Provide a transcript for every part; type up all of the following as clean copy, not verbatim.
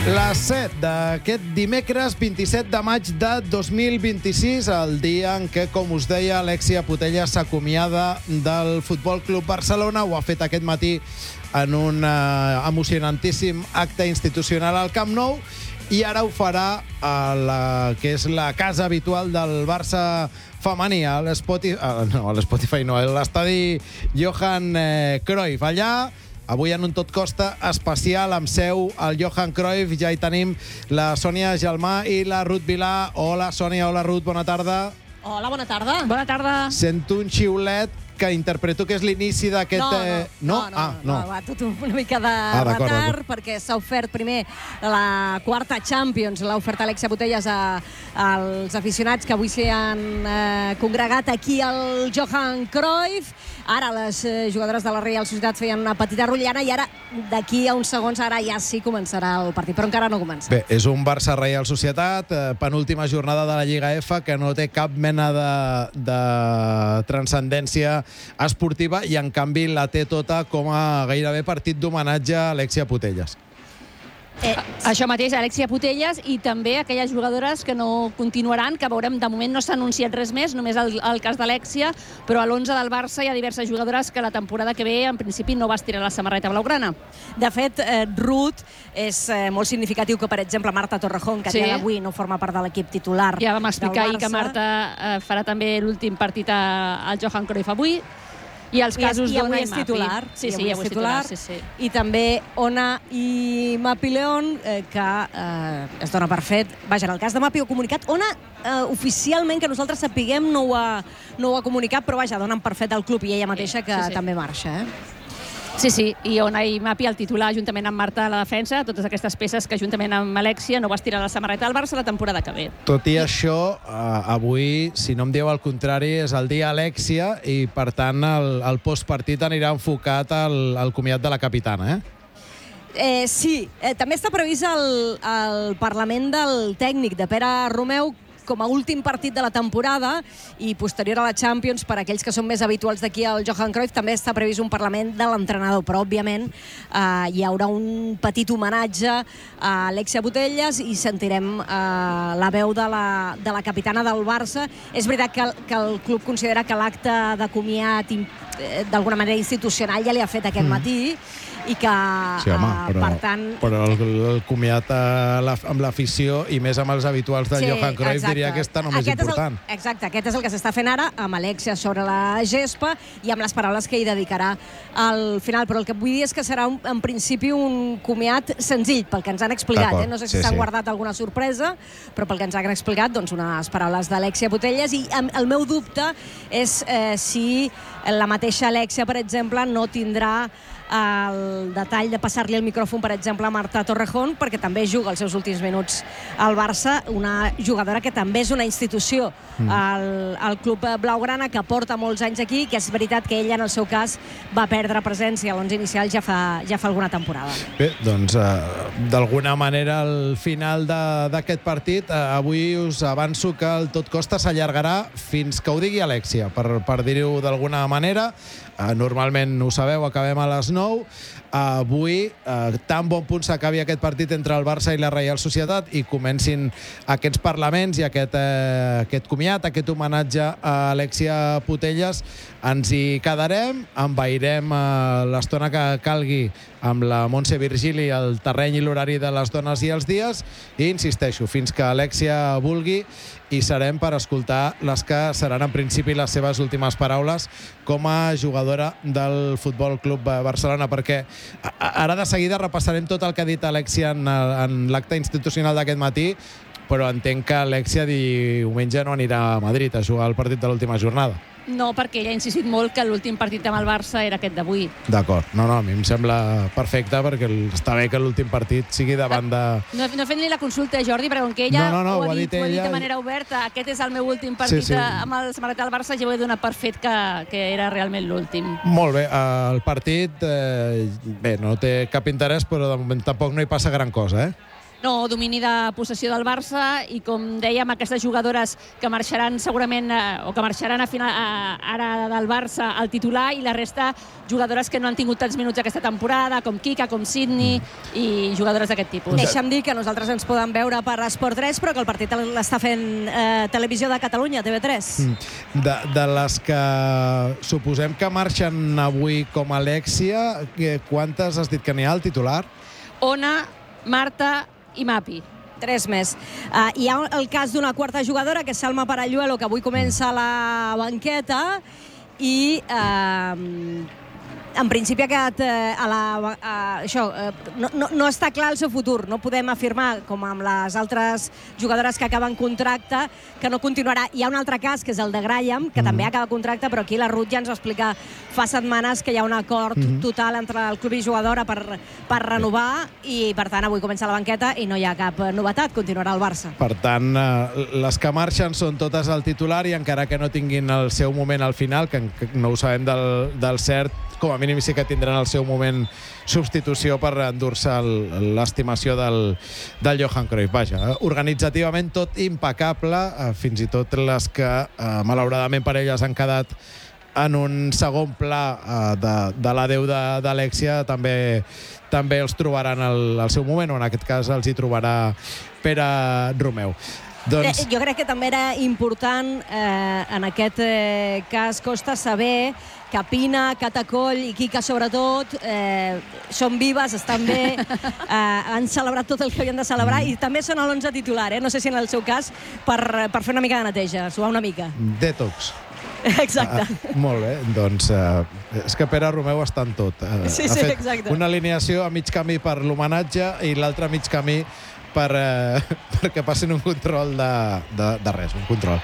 Les 7 d'aquest dimecres 27 de maig de 2026, el dia en què, com us deia, Alexia Putellas s'acomiada del Futbol Club Barcelona. Ho ha fet aquest matí en un emocionantíssim acte institucional al Camp Nou i ara ho farà a la que és la casa habitual del Barça femení, a l'Spotify, a l'estadi Johan Cruyff. Allà, avui en un tot costa especial amb seu al Johan Cruyff, ja hi tenim la Sònia Gelmà i la Ruth Vilà. Hola, Sònia, hola, Ruth, bona tarda. Hola, bona tarda. Bona tarda. Sento un xiulet que interpreto que és l'inici d'aquest... No, va tot una mica de retard, perquè s'ha ofert primer la quarta Champions, l'ha ofert Alexia Putellas als aficionats que avui s'hi han congregat aquí al Johan Cruyff. Ara les jugadores de la Reial Societat feien una petita rotllana i ara, d'aquí a uns segons, ara ja sí començarà el partit, però encara no comença. Bé, és un Barça-Reial Societat, penúltima jornada de la Lliga F, que no té cap mena de transcendència esportiva i, en canvi, la té tota com a gairebé partit d'homenatge a Alexia Putellas. Això mateix, Alexia Putellas, i també aquelles jugadores que no continuaran, que veurem, de moment no s'ha anunciat res més, només el cas d'Alexia, però a l'11 del Barça hi ha diverses jugadores que la temporada que ve, en principi, no va estirar la samarreta blaugrana. De fet, Ruth, és molt significatiu que, per exemple, Marta Torrejón, que a dia d'avui no forma part de l'equip titular del Barça. Ja vam explicar ahir que Marta farà també l'últim partit al Johan Cruyff avui. I els casos d'Ona i Mapi. Sí, avui és titular. I també Ona i Mapi León, que es dona per fet. Vaja, en el cas de Mapi ho ha comunicat. Ona, oficialment, que nosaltres sapiguem, no ho ha comunicat, però vaja, donen per fet al club i ella mateixa que també marxa. Sí, i Ona i Mapi, el titular, juntament amb Marta a la defensa, totes aquestes peces que, juntament amb Alexia, no va estirar la samarreta del Barça la temporada que ve. Tot i això, avui, si no em dieu el contrari, és el dia Alexia i, per tant, el postpartit anirà enfocat al comiat de la capitana, Sí, també està previst el Parlament del tècnic de Pere Romeu com a últim partit de la temporada i posterior a la Champions, per aquells que són més habituals d'aquí al Johan Cruyff, també està previst un Parlament de l'entrenador, però òbviament hi haurà un petit homenatge a Alexia Putellas i sentirem la veu de la capitana del Barça. És veritat que el club considera que l'acte de d'alguna manera institucional ja li ha fet aquest matí i que, per tant... Però el comiat amb l'afició i més amb els habituals del Johan Cruyff diria que és tan o més important. Exacte, aquest és el que s'està fent ara, amb Alexia sobre la gespa i amb les paraules que hi dedicarà al final. Però el que vull dir és que serà, en principi, un comiat senzill, pel que ens han explicat. No sé si s'han guardat alguna sorpresa, però pel que ens han explicat, doncs, unes paraules d'Alexia Putellas. I el meu dubte és si la mateixa Alexia, per exemple, no tindrà el detall de passar-li el micròfon, per exemple, a Marta Torrejón, perquè també juga els seus últims minuts al Barça, una jugadora que també és una institució al club blaugrana, que porta molts anys aquí, que és veritat que ella, en el seu cas, va perdre presència a l'11 inicial ja fa alguna temporada. Bé, doncs, d'alguna manera, al final d'aquest partit, avui us avanço que el tot costa s'allargarà fins que ho digui Alexia, per dir-ho d'alguna manera. Normalment, ho sabeu, acabem a les 9. Avui, tan bon punt s'acabi aquest partit entre el Barça i la Reial Societat i comencin aquests parlaments i aquest comiat, aquest homenatge a Alexia Putellas, ens hi quedarem, envairem l'estona que calgui amb la Montse Virgili, el terreny i l'horari de les dones i els dies, i insisteixo, fins que Alexia vulgui, i serem per escoltar les que seran en principi les seves últimes paraules com a jugadora del Futbol Club Barcelona, perquè ara de seguida repassarem tot el que ha dit Alexia en l'acte institucional d'aquest matí, però entenc que Alexia diumenge no anirà a Madrid a jugar el partit de l'última jornada. No, perquè ella ha insistit molt que l'últim partit amb el Barça era aquest d'avui. D'acord. No, a mi em sembla perfecte, perquè està bé que l'últim partit sigui davant de... No he fet ni la consulta, Jordi, perquè com que ella ho ha dit de manera oberta, aquest és el meu últim partit amb el samarreta del Barça, jo ho he donat per fet que era realment l'últim. Molt bé. El partit, bé, no té cap interès, però de moment tampoc no hi passa gran cosa, No, domini de possessió del Barça i, com dèiem, aquestes jugadores que marxaran segurament o que marxaran ara del Barça al titular, i la resta jugadores que no han tingut tants minuts aquesta temporada, com Kika, com Sydney i jugadores d'aquest tipus. Deixa'm dir que nosaltres ens poden veure per Esport 3, però que el partit l'està fent Televisió de Catalunya, TV3. De les que suposem que marxen avui com a Alexia, quantes has dit que n'hi ha al titular? Ona, Marta i Mapi. 3 més. Hi ha el cas d'una quarta jugadora, que és Salma Paralluelo, que avui comença a la banqueta i en principi ha quedat no està clar el seu futur. No podem afirmar, com amb les altres jugadores que acaben contracte, que no continuarà. Hi ha un altre cas, que és el de Graham, que també acaba contracte, però aquí la Ruth ja ens va explicar fa setmanes que hi ha un acord total entre el club i jugadora per renovar, i per tant avui comença la banqueta i no hi ha cap novetat, continuarà el Barça. Per tant, les que marxen són totes al titular, i encara que no tinguin el seu moment al final, que no ho sabem del cert, com a mínim sí que tindran el seu moment substitució per endur-se l'estimació del Johan Cruyff. Vaja, organitzativament tot impecable, fins i tot les que malauradament per elles han quedat en un segon pla de l'adeu d'Alexia també els trobaran al seu moment, o en aquest cas els hi trobarà Pere Romeu. Jo crec que també era important en aquest cas, Costa, saber que Pina, Catacoll i Kika sobretot són vives, estan bé, han celebrat tot el que havien de celebrar i també són a l'11 titular, no sé si en el seu cas per fer una mica de neteja, suar una mica. Detox. Exacte. Molt bé, doncs és que Pere Romeu està en tot. Sí, exacte. Una alineació a mig camí per l'homenatge i l'altre mig camí perquè passin un control de res, un control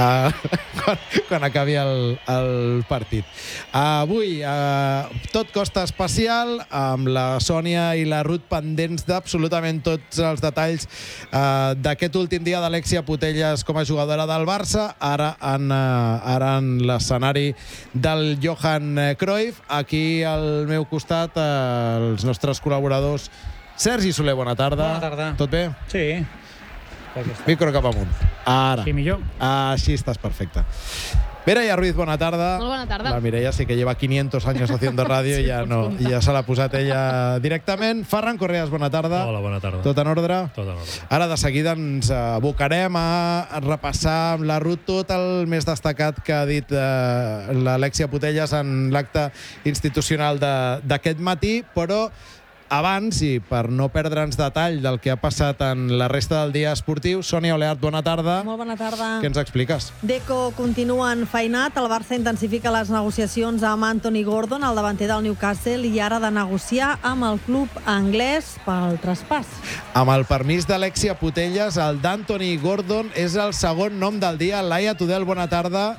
quan acabi el partit. Avui tot Costa especial, amb la Sònia i la Ruth pendents d'absolutament tots els detalls d'aquest últim dia d'Alexia Putellas com a jugadora del Barça, ara en l'escenari del Johan Cruyff. Aquí al meu costat els nostres col·laboradors. Sergi Soler, bona tarda. Bona tarda. Tot bé? Sí. Micro cap amunt. Ara. Sí, millor. Així estàs perfecte. Mireia Ruiz, bona tarda. Molt bona tarda. La Mireia sí que lleva 500 años haciendo radio, sí, ja se l'ha posat ella directament. Ferran Correas, bona tarda. Hola, bona tarda. Tot en ordre? Tot en ordre. Ara de seguida ens abocarem a repassar amb la Ruth tot el més destacat que ha dit l'Alexia Putellas en l'acte institucional d'aquest matí, però abans, i per no perdre'ns detall del que ha passat en la resta del dia esportiu, Sònia Oleart, bona tarda. Molt bona tarda. Què ens expliques? Deco continua enfeinat. El Barça intensifica les negociacions amb Anthony Gordon, el davanter del Newcastle, i ara de negociar amb el club anglès pel traspàs. Amb el permís d'Alexia Putellas, el d'Anthony Gordon és el segon nom del dia. Laia Tudel, bona tarda.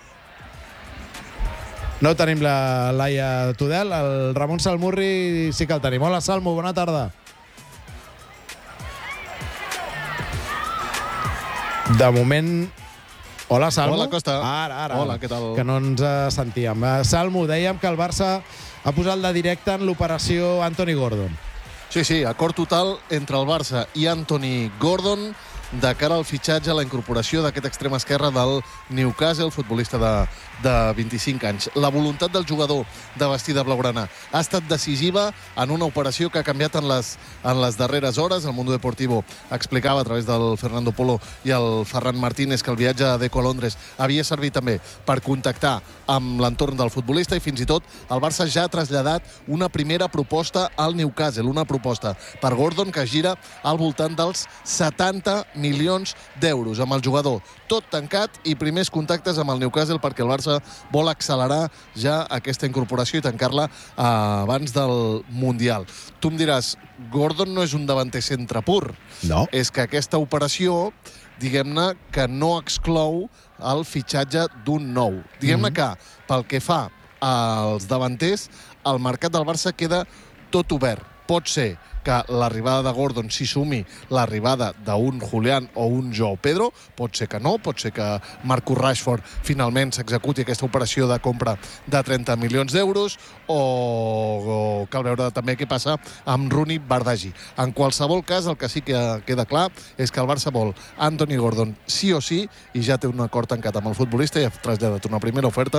No tenim la Laia Tudel, el Ramon Salmurri sí que el tenim. Hola, Salmo, bona tarda. De moment... Hola, Salmo. Hola, Costa. Ara. Hola, què tal? Que no ens sentíem. Salmo, dèiem que el Barça ha posat la directa en l'operació Anthony Gordon. Sí, acord total entre el Barça i Anthony Gordon de cara al fitxatge, a la incorporació d'aquest extrem esquerre del Newcastle, futbolista de 25 anys. La voluntat del jugador de vestir de blaugrana ha estat decisiva en una operació que ha canviat en les darreres hores. El Mundo Deportivo explicava a través del Fernando Polo i el Ferran Martínez que el viatge a Deco a Londres havia servit també per contactar amb l'entorn del futbolista, i fins i tot el Barça ja ha traslladat una primera proposta al Newcastle, una proposta per Gordon que gira al voltant dels 70 milions d'euros amb el jugador. Tot tancat i primers contactes amb el Newcastle perquè el Barça vol accelerar ja aquesta incorporació i tancar-la abans del Mundial. Tu em diràs, Gordon no és un davanter centre pur. No. És que aquesta operació, diguem-ne, que no exclou el fitxatge d'un nou. Diguem-ne que, pel que fa als davanters, el mercat del Barça queda tot obert. Pot ser que l'arribada de Gordon s'hi sumi l'arribada d'un Julián o un Joao Pedro. Pot ser que no, pot ser que Marcus Rashford finalment s'executi aquesta operació de compra de 30 milions d'euros, o cal veure també què passa amb Rooney Bardghji. En qualsevol cas, el que sí que queda clar és que el Barça vol Anthony Gordon sí o sí, i ja té un acord tancat amb el futbolista i ha traslladat una primera oferta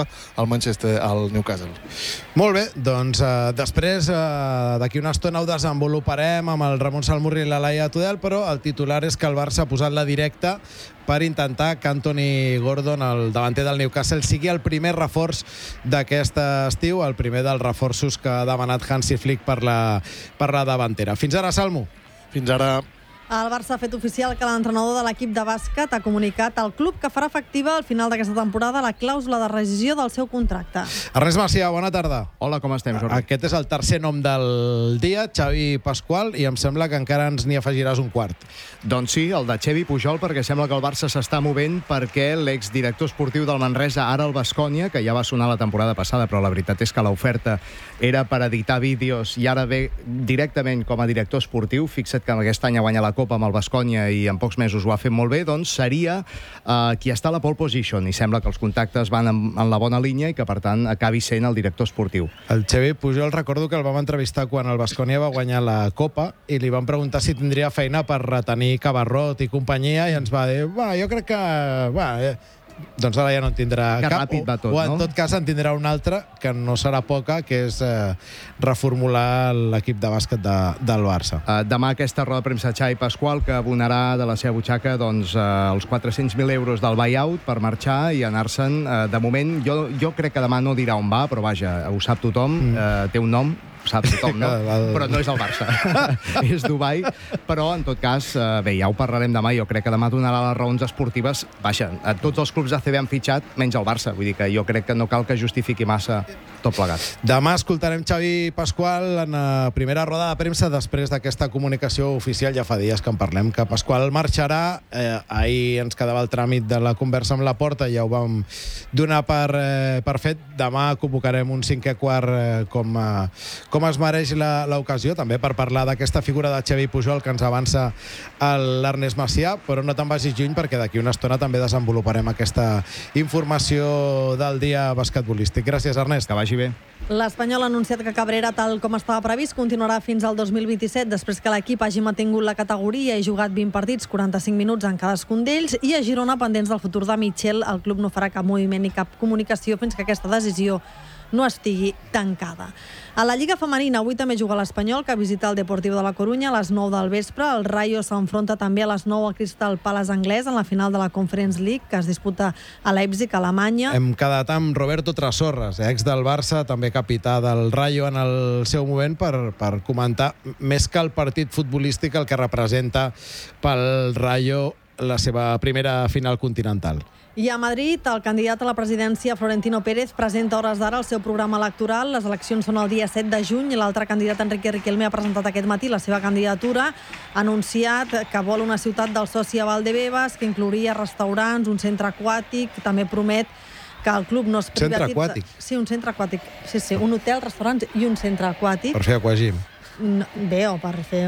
al Newcastle. Molt bé, doncs després d'aquí una estona ho desenvoluparem amb el Ramon Salmurri i la Laia Tudel, però el titular és que el Barça ha posat la directa per intentar que Anthony Gordon, el davanter del Newcastle, sigui el primer reforç d'aquest estiu, el primer dels reforços que ha demanat Hansi Flick per la davantera. Fins ara, Salmo. Fins ara. El Barça ha fet oficial que l'entrenador de l'equip de bàsquet ha comunicat al club que farà efectiva al final d'aquesta temporada la clàusula de rescisió del seu contracte. Ernest Macià, bona tarda. Hola, com estem, Jordi? Aquest és el tercer nom del dia, Xavi Pasqual, i em sembla que encara ens n'hi afegiràs un quart. Doncs sí, el de Xavi Pujol, perquè sembla que el Barça s'està movent perquè l'exdirector esportiu del Manresa, ara el Baskonia, que ja va sonar la temporada passada, però la veritat és que l'oferta era per editar vídeos i ara ve directament com a director esportiu. Fixa't que aquest any ha guanyat la Copa amb el Baskonia i en pocs mesos ho ha fet molt bé, doncs seria qui està a la pole position, i sembla que els contactes van en la bona línia i que, per tant, acabi sent el director esportiu. El Xavi Pujol, recordo que el vam entrevistar quan el Baskonia va guanyar la Copa i li van preguntar si tindria feina per retenir Cabarrot i companyia, i ens va dir, jo crec que... doncs ara ja no en tindrà que cap, ràpid va tot, o en tot cas en tindrà una altra, que no serà poca, que és reformular l'equip de bàsquet del Barça. Demà aquesta roda de premsa Xavi Pasqual, que abonarà de la seva butxaca els 400.000 euros del buyout per marxar i anar-se'n. De moment, jo crec que demà no dirà on va, però vaja, ho sap tothom, té un nom, sap tothom, no? Però no és el Barça, és Dubai. Però, en tot cas, bé, ja ho parlarem demà. Jo crec que demà donarà les raons esportives. Vaja, tots els clubs ACB han fitxat, menys el Barça. Vull dir que jo crec que no cal que justifiqui massa tot plegat. Demà escoltarem Xavi Pasqual en la primera roda de premsa després d'aquesta comunicació oficial. Ja fa dies que en parlem, que Pasqual marxarà. Ahir ens quedava el tràmit de la conversa amb Laporta, ja ho vam donar per fet. Demà convocarem un cinquè quart com es mereix l'ocasió, també per parlar d'aquesta figura de Xavi Pujol que ens avança l'Ernest Macià, però no te'n vagis lluny perquè d'aquí una estona també desenvoluparem aquesta informació del dia basquetbolístic. Gràcies, Ernest. Que vagi bé. L'Espanyol ha anunciat que Cabrera, tal com estava previst, continuarà fins al 2027, després que l'equip hagi mantingut la categoria i jugat 20 partits, 45 minuts en cadascun d'ells, i a Girona, pendents del futur de Mitchell, el club no farà cap moviment ni cap comunicació fins que aquesta decisió no estigui tancada. A la Lliga Femenina avui també juga l'Espanyol, que visita el Deportiu de la Corunya a les 9 del vespre. El Rayo s'enfronta també a les 9 al Crystal Palace anglès en la final de la Conference League, que es disputa a Leipzig, a Alemanya. Hem quedat amb Roberto Trasorras, ex del Barça, també capità del Rayo en el seu moment, per comentar més que el partit futbolístic el que representa pel Rayo la seva primera final continental. I a Madrid, el candidat a la presidència, Florentino Pérez, presenta a hores d'ara el seu programa electoral. Les eleccions són el dia 7 de juny i l'altre candidat, Enrique Riquelme, ha presentat aquest matí la seva candidatura. Ha anunciat que vol una ciutat del soci a Valdebebas, que inclouria restaurants, un centre aquàtic. També promet que el club no es privatitza. Centre aquàtic? Sí, un centre aquàtic. Sí, un hotel, restaurants i un centre aquàtic. Per fer aquagym. No, bé, o per fer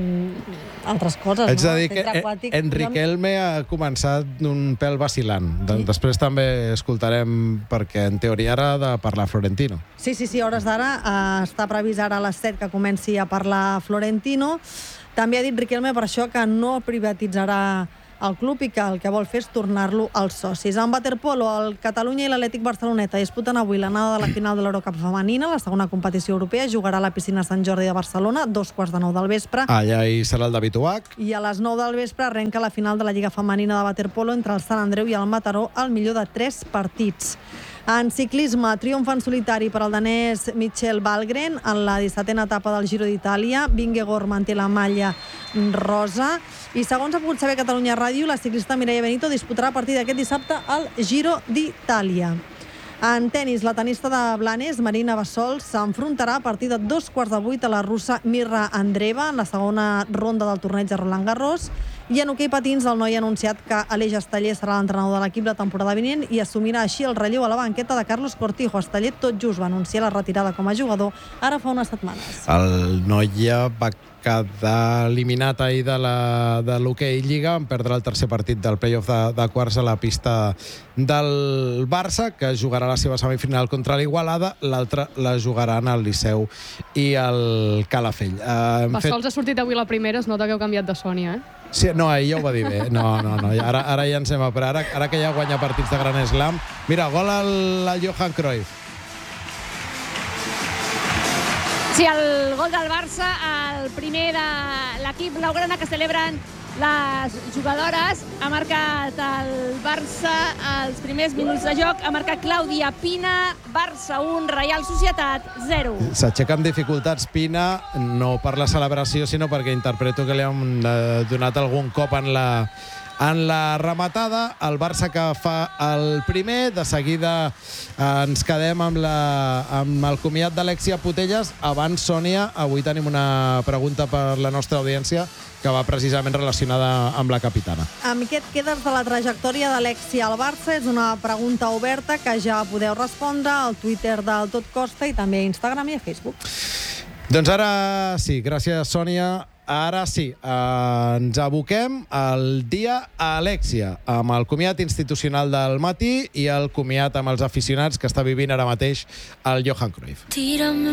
altres coses. Haig de dir que Enriquelme ha començat un pèl vacilant. Després també escoltarem, perquè en teoria ara ha de parlar Florentino. Sí, a hores d'ara està previst ara a les 7 que comenci a parlar Florentino. També ha dit Riquelme per això que no privatitzarà el club i que el que vol fer és tornar-lo als socis. En waterpolo, el Catalunya i l'Atlètic Barceloneta disputen avui l'anada de la final de l'Eurocup femenina, la segona competició europea. Jugarà a la piscina Sant Jordi de Barcelona, 2:15 del vespre. Allà hi serà el David Oach. I a les 9 del vespre arrenca la final de la Lliga Femenina de waterpolo entre el Sant Andreu i el Mataró, al millor de 3 partits. En ciclisme, triomf en solitari per al danès Michel Valgren en la 17a etapa del Giro d'Itàlia. Vingegaard manté la malla rosa. I segons ha pogut saber Catalunya Ràdio, la ciclista Mireia Benito disputarà a partir d'aquest dissabte el Giro d'Itàlia. En tenis, la tenista de Blanes, Marina Bassols, s'enfrontarà a partir de 2:15 a la russa Mirra Andreeva en la segona ronda del torneig de Roland Garros. I en hoquei patins, el noi ha anunciat que Aleix Esteller serà l'entrenador de l'equip la temporada vinent i assumirà així el relleu a la banqueta de Carlos Cortijo. Esteller tot just va anunciar la retirada com a jugador ara fa unes setmanes. El Noia va quedar eliminat ahir de l'hoquei Lliga en perdre el tercer partit del play-off de quarts a la pista del Barça, que jugarà la seva semifinal contra l'Igualada, l'altra la jugaran el Liceu i el Calafell. Sols ha sortit avui la primera, es nota que heu canviat de Sònia, Sí, no, ahir ja ho va dir bé. No. Ara ja ens hem a parar. Ara que ja guanya partits de Gran Slam. Mira, gol al Johan Cruyff. Sí, el gol del Barça, el primer de l'equip blaugrana que celebren les jugadores. Ha marcat el Barça als primers minuts de joc. Ha marcat Clàudia Pina, Barça 1, Reial Societat 0. S'aixeca amb dificultats Pina, no per la celebració, sinó perquè interpreto que li han donat algun cop en la rematada. El Barça que fa el primer, de seguida ens quedem amb el comiat d'Alexia Putellas. Abans, Sònia, avui tenim una pregunta per la nostra audiència que va precisament relacionada amb la capitana. Amb què et quedes de la trajectòria d'Alexia al Barça? És una pregunta oberta que ja podeu respondre al Twitter del Tot Costa i també a Instagram i a Facebook. Doncs ara sí, gràcies, Sònia. Ara sí, ens aboquem al dia Alexia, amb el comiat institucional del matí i el comiat amb els aficionats que està vivint ara mateix el Johan Cruyff.